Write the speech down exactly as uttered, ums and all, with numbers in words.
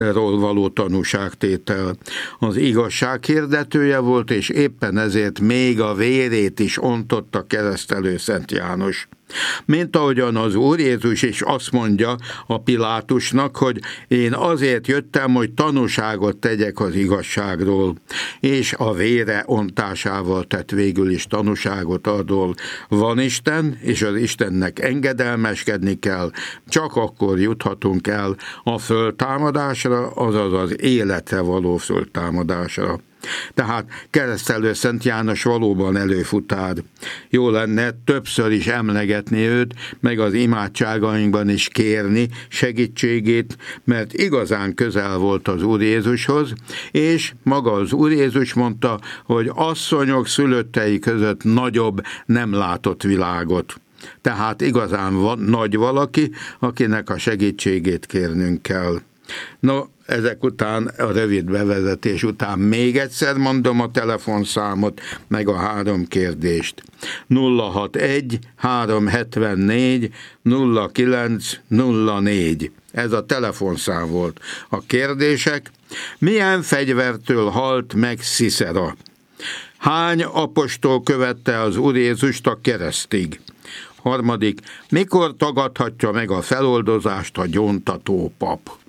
ról való tanúságtétel. Az igazság hirdetője volt, és éppen ezért még a vérét is ontotta keresztelő Szent János. Mint ahogyan az Úr Jézus is azt mondja a Pilátusnak, hogy én azért jöttem, hogy tanúságot tegyek az igazságról, és a vére ontásával tett végül is tanúságot arról. Van Isten, és az Istennek engedelmeskedni kell, csak akkor juthatunk el a föltámadásra, azaz az életre való föltámadásra. Tehát keresztelő Szent János valóban előfutár. Jó lenne többször is emlegetni őt, meg az imádságainkban is kérni segítségét, mert igazán közel volt az Úr Jézushoz, és maga az Úr Jézus mondta, hogy asszonyok szülöttei között nagyobb nem látott világot. Tehát igazán van nagy valaki, akinek a segítségét kérnünk kell. No, ezek után, a rövid bevezetés után még egyszer mondom a telefonszámot, meg a három kérdést. nulla hatvanegy háromszázhetvennégy nulla kilenc nulla négy. Ez a telefonszám volt. A kérdések: milyen fegyvertől halt meg Sziszera? Hány apostol követte az Úr Jézust a keresztig? Harmadik: mikor tagadhatja meg a feloldozást a gyóntató pap?